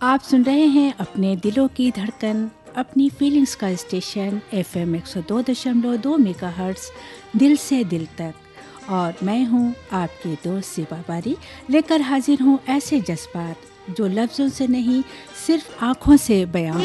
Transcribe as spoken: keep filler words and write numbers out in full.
आप सुन रहे हैं अपने दिलों की धड़कन, अपनी फीलिंग्स का स्टेशन एफ एम एक सौ दो दशमलव दो मेगाहर्ट्ज़, दिल से दिल तक। और मैं हूं आपकी दोस्त सिपा बारी, लेकर हाजिर हूं ऐसे जज्बात जो लफ्ज़ों से नहीं सिर्फ आँखों से बयां